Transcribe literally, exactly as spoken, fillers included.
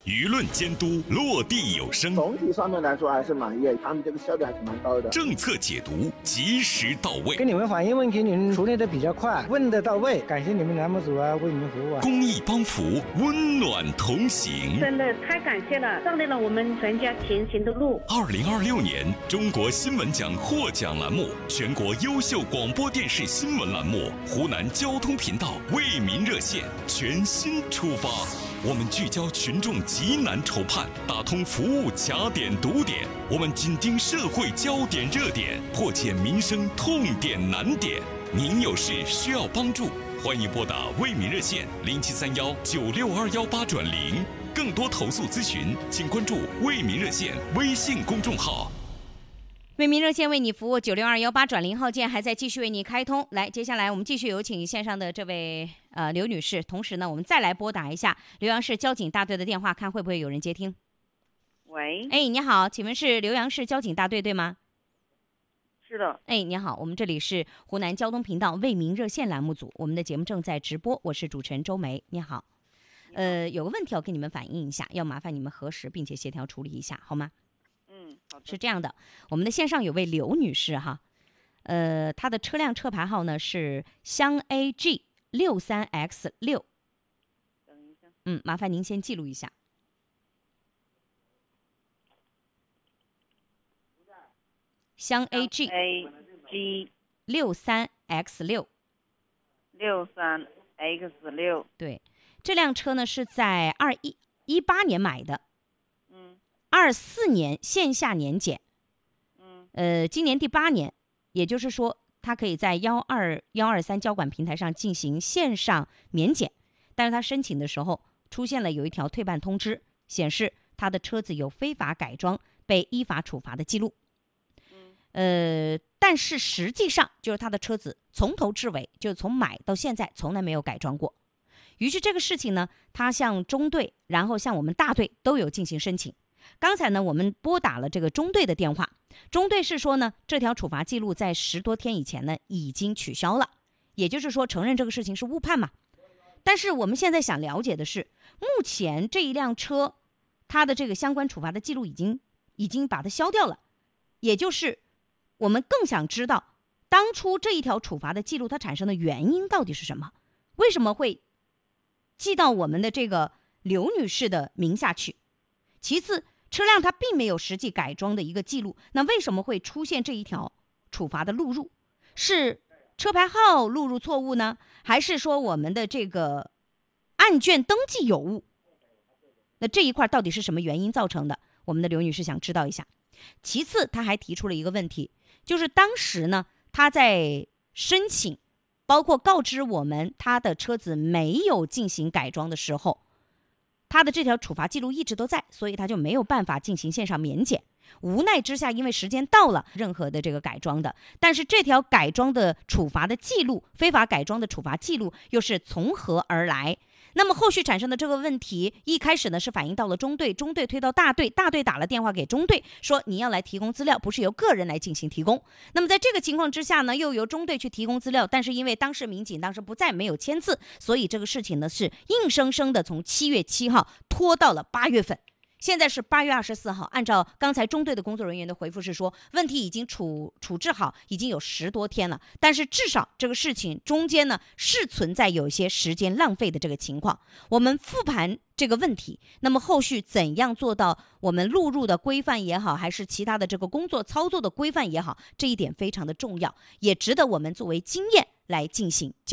舆论监督，落地有声。 总体上面来说还是满意，他们这个效率还是蛮高的。 政策解读及时到位， 跟你们反映问题，你们处理的比较快，问得到位。感谢你们栏目组啊，为你们服务啊。 公益帮扶，温暖同行。 真的太感谢了，照亮了我们全家前行的路。 二零二六年中国新闻奖获奖栏目，全国优秀广播电视新闻栏目，湖南交通频道为民热线全新出发。我们聚焦群众急难愁盼，打通服务卡点堵点，我们紧盯社会焦点热点，破解民生痛点难点。您有事需要帮助，欢迎拨打为民热线零七三幺九六二幺八转零。更多投诉咨询，请关注为民热线微信公众号。 为民热线为你服务，九六二幺八转零号键还在继续为你开通。来，接下来我们继续有请线上的这位呃刘女士，同时呢，我们再来拨打一下浏阳市交警大队的电话，看会不会有人接听。 喂， 哎，你好，请问是浏阳市交警大队对吗？ 是的。 哎，你好，我们这里是湖南交通频道为民热线栏目组，我们的节目正在直播，我是主持人周梅。你好，呃，有个问题要跟你们反映一下，要麻烦你们核实并且协调处理一下，好吗？ 嗯，好的。 是这样的，我们的线上有位刘女士哈，呃，她的车辆车牌号呢是湘 A G 六三 X 六。 等一下。 嗯，麻烦您先记录一下。湘 A G A G 六三 X 六。 六三 X 六。 对，这辆车呢是在二一一八年买的。 嗯。 二四年线下年检。 嗯。 呃，今年第八年，也就是说，它可以在幺二幺二三交管平台上进行线上免检，但是他申请的时候出现了有一条退办通知，显示他的车子有非法改装，被依法处罚的记录。呃，但是实际上就是他的车子从头至尾，就从买到现在从来没有改装过。于是这个事情呢，他向中队，然后向我们大队都有进行申请。刚才呢，我们拨打了这个中队的电话，中队是说呢，这条处罚记录在十多天以前呢已经取消了，也就是说承认这个事情是误判嘛。但是我们现在想了解的是，目前这一辆车，它的这个相关处罚的记录已经已经把它消掉了，也就是我们更想知道，当初这一条处罚的记录它产生的原因到底是什么？为什么会记到我们的这个刘女士的名下去？其次，车辆它并没有实际改装的一个记录，那为什么会出现这一条处罚的录入？是车牌号录入错误呢，还是说我们的这个案卷登记有误？那这一块到底是什么原因造成的？我们的刘女士想知道一下。其次，她还提出了一个问题，就是当时呢，她在申请，包括告知我们她的车子没有进行改装的时候，她的这条处罚记录一直都在，所以她就没有办法进行线上免检。无奈之下，因为时间到了，任何的这个改装的，但是这条改装的处罚的记录，非法改装的处罚记录又是从何而来？那么后续产生的这个问题，一开始呢是反映到了中队，中队推到大队，大队打了电话给中队，说你要来提供资料，不是由个人来进行提供。那么在这个情况之下呢，又由中队去提供资料，但是因为当时民警当时不在，没有签字，所以这个事情呢是硬生生的从七月七号拖到了八月份。现在是八月二十四号，按照刚才中队的工作人员的回复是说，问题已经处处置好，已经有十多天了，但是至少这个事情中间呢是存在有一些时间浪费的这个情况。我们复盘这个问题，那么后续怎样做到我们录入的规范也好，还是其他的这个工作操作的规范也好，这一点非常的重要，也值得我们作为经验来进行